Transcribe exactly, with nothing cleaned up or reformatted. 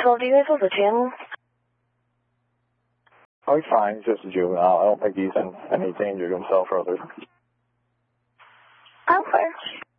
twelve, do you guys hold the channel? Oh, he's fine. He's just a juvenile. I don't think he's in any danger to himself or others. Okay.